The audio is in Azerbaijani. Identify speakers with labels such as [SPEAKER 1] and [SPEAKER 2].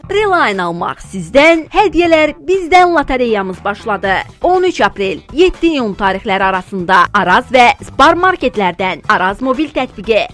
[SPEAKER 1] Reline almaq sizdən, hədiyyələr bizdən lotereyamız başladı. 13 aprel, 7 iyun tarixləri arasında Araz və Spar marketlərdən Araz mobil tətbiqi